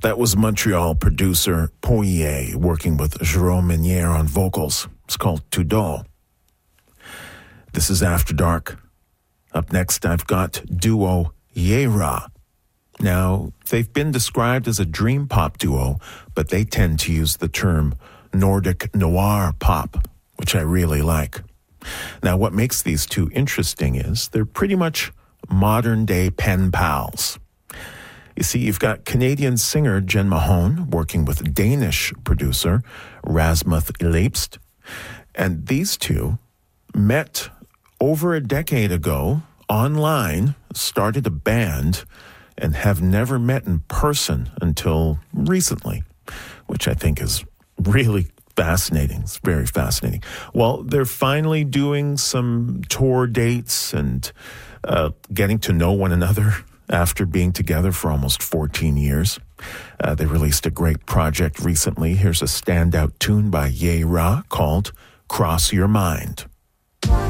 That was Montreal producer Poirier working with Jérôme Menier on vocals. It's called Tout Doux. This is After Dark. Up next, I've got duo Yera. Now, they've been described as a dream pop duo, but they tend to use the term Nordic noir pop, which I really like. Now, what makes these two interesting is they're pretty much modern-day pen pals. You see, you've got Canadian singer Jen Mahone working with Danish producer Rasmus Leipst, and these two met over a decade ago online, started a band, and have never met in person until recently, which I think is really fascinating. It's very fascinating. Well, they're finally doing some tour dates and getting to know one another after being together for almost 14 years. They released a great project recently. Here's a standout tune by Yera called Cross Your Mind.